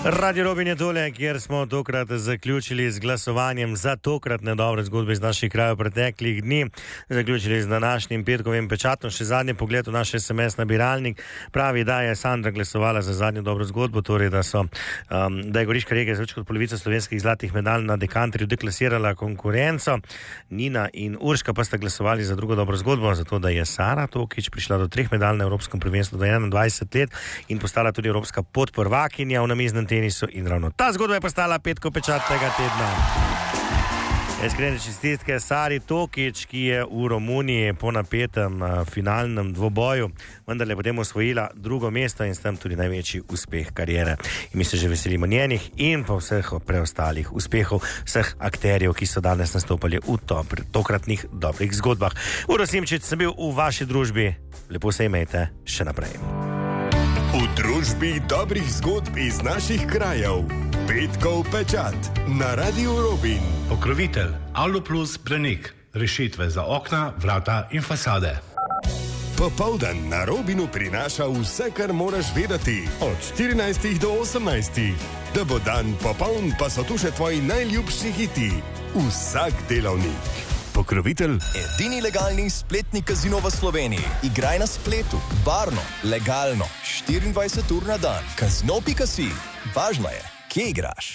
Radio Robin je tole, kjer smo tokrat zaključili z glasovanjem za tokratne dobre zgodbe iz naših krajev preteklih dni. Zaključili z današnjim petkovim pečatom. Še zadnji pogled v naš SMS nabiralnik pravi, da je Sandra glasovala za zadnjo dobro zgodbo, torej da je Goriška regija z več kot polovico slovenskih zlatih medalj na dekanterju deklasirala konkurenco. Nina in Urška pa sta glasovali za drugo dobro zgodbo, zato da je Sara Tokič prišla do 3 medalj na Evropskem prvenstvu do 21 let in postala tudi evropska podprvakinja v namiznem tenisu in ravno ta zgodba je postala petkov pečat tega tedna. Iskrene čestitke Sari Tokič, ki je v Romuniji po napetem finalnem dvoboju vendarle potem osvojila drugo mesto in s tem tudi največji uspeh kariere. In mi se že veselimo njenih in pa vseh preostalih uspehov vseh akterjev, ki so danes nastopali v tokratnih dobrih zgodbah. Uroš Simčič sem bil v vaši družbi. Lepo se imejte še naprej. V družbi dobrih zgodb iz naših krajev. Petkov pečat na Radio Robin. Pokrovitelj Aluplus Branik. Rešitve za okna, vrata in fasade. Popoldan na Robinu prinaša vse, kar moraš vedeti. Od 14 do 18. Da bo dan popoln, pa so tu še tvoji najljubši hiti. Vsak delavnik. Pokrovitelj edini legalni spletni kazino v Sloveniji. Igraj na spletu, varno, legalno, 24 ur na dan. Kazino.si. Važno je, kje igraš.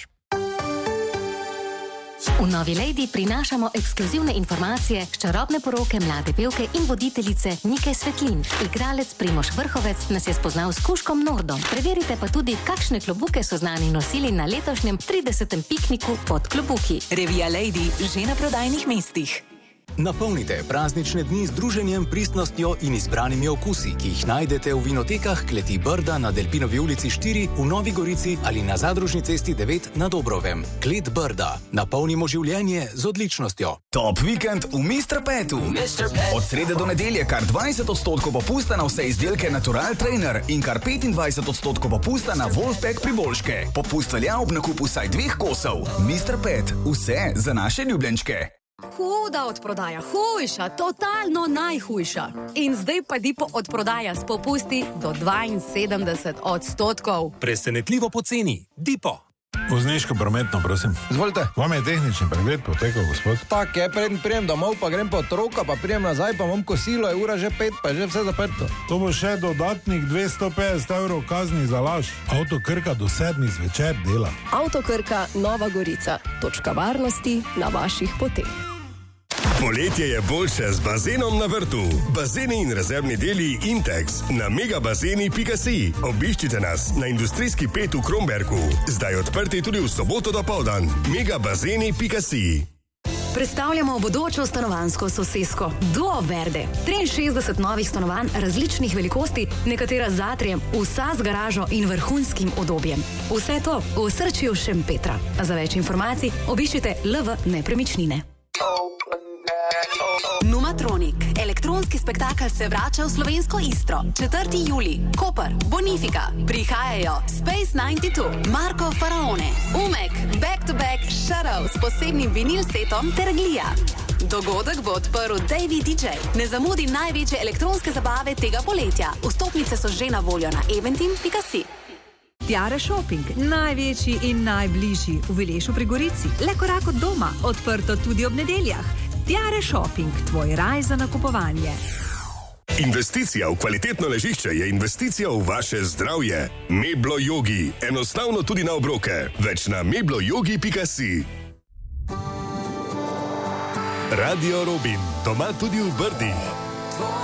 V Novi Lady prinašamo ekskluzivne informacije s čarobne poroke mlade pevke in voditeljice Nike Svetlin. Igralec Primož Vrhovec nas je spoznal s kužkom Nordom. Preverite pa tudi, kakšne klobuke so znani nosili na letošnjem 30. pikniku pod klobuki. Revija Lady že na prodajnih mestih. Napolnite praznične dni z druženjem, pristnostjo in izbranimi okusi, ki jih najdete v vinotekah Kleti Brda na Delpinovi ulici 4 v Novi Gorici ali na Zadružni cesti 9 na Dobrovem. Klet Brda. Napolnimo življenje z odličnostjo. Top vikend v Mr. Petu. Od srede do nedelje kar 20% popusta na vse izdelke Natural Trainer in kar 25% popusta na Wolfpack priboljške. Popust velja ob nakupu vsaj 2 kosov. Mr. Pet. Vse za naše ljubljenčke. Huda odprodaja, hujša, totalno najhujša. In zdaj pa Dipo odprodaja s popusti do 72%. Presenetljivo poceni. Dipo. Vozniško prometno, prosim. Izvolite. Vam je tehnični pregled potekal, gospod? Tak je, prijem domov, pa grem po otroka, pa prijem nazaj, pa imam kosilo, je ura že 5, pa je že vse zaprto. To bo še dodatnih 250 € kazni za laž. Avto Krka do 7 zvečer dela. Avto Krka Nova Gorica. Točka varnosti na vaših poteh. Poletje je boljše z bazenom na vrtu. Bazeni in rezervni deli Intex na megabazeni.si. Obiščite nas na industrijski 5 v Kromberku. Zdaj odprti tudi v soboto dopoldan. megabazeni.si. Predstavljamo bodočo stanovanjsko sosesko Duo Verde. 63 novih stanovanj različnih velikosti, nekatera z atrijem, vsa z garažo in vrhunskim udobjem. Vse to v osrčju Šempetra. Za več informacij obiščite LV Nepremičnine. Numatronik. Elektronski spektakel se vrača v slovensko Istro. 4. julij. Koper, Bonifika. Prihajajo Space 92, Marko Faraone, Umek, Back to Back, Shadow s posebnim vinil setom ter Glija. Dogodek bo odprl Davey DJ. Ne zamudi največje elektronske zabave tega poletja. Vstopnice so že na voljo na eventim.si. Tiare Shopping, največji in najbližji v Vilešu pri Gorici. Le korak od doma, odprto tudi ob nedeljah. Tiare Shopping, tvoj raj za nakupovanje. Investicija v kvalitetno ležišče je investicija v vaše zdravje. Meblo Yogi. Enostavno tudi na obroke. Več na mebloyogi.si. Radio Robin. Doma tudi v Brdih.